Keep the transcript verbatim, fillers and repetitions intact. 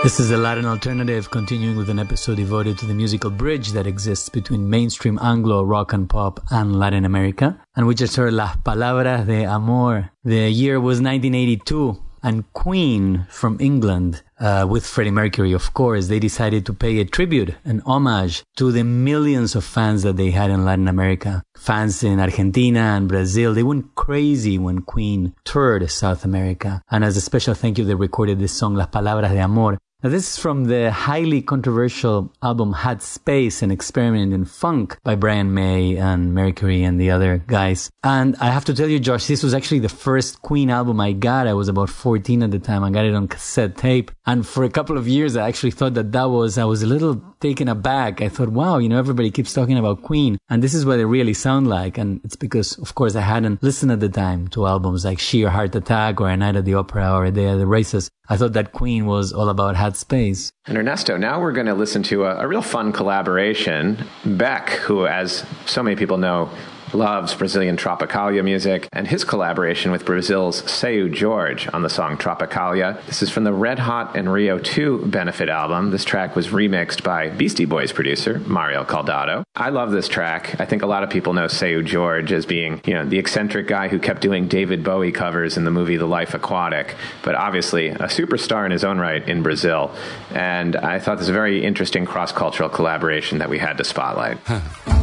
This is the Latin Alternative, continuing with an episode devoted to the musical bridge that exists between mainstream Anglo rock and pop and Latin America. And we just heard Las Palabras de Amor. The year was nineteen eighty-two, and Queen from England, uh, with Freddie Mercury, of course, they decided to pay a tribute, an homage to the millions of fans that they had in Latin America. Fans in Argentina and Brazil, they went crazy when Queen toured South America. And as a special thank you, they recorded this song, Las Palabras de Amor. Now, this is from the highly controversial album Had Space, an experiment in funk by Brian May and Mercury and the other guys. And I have to tell you, Josh, this was actually the first Queen album I got. I was about fourteen at the time. I got it on cassette tape. And for a couple of years, I actually thought that that was, I was a little taken aback. I thought, wow, you know, everybody keeps talking about Queen, and this is what they really sound like. And it's because, of course, I hadn't listened at the time to albums like Sheer Heart Attack or A Night at the Opera or A Day at the Races. I thought that Queen was all about Had Space. And Ernesto, now we're going to listen to a, a real fun collaboration. Beck, who, as so many people know, loves Brazilian Tropicalia music, and his collaboration with Brazil's Seu Jorge on the song Tropicalia. This is from the Red Hot and Rio two benefit album. This track was remixed by Beastie Boys producer Mario Caldato. I love this track. I think a lot of people know Seu Jorge as being, you know, the eccentric guy who kept doing David Bowie covers in the movie The Life Aquatic, but obviously a superstar in his own right in Brazil. And I thought this was a very interesting cross-cultural collaboration that we had to spotlight. Huh.